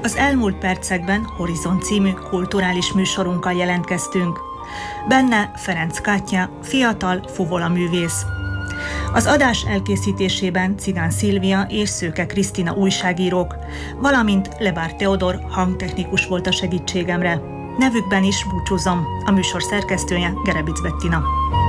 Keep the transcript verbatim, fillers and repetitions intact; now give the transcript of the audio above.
Az elmúlt percekben Horizont című kulturális műsorunkkal jelentkeztünk. Benne Ferenc Kátya, fiatal fuvola művész. Az adás elkészítésében Cigán Szilvia és Szőke Krisztina újságírók, valamint Lebár Teodor hangtechnikus volt a segítségemre. Nevükben is búcsúzom, a műsor szerkesztője Gerebic Bettina.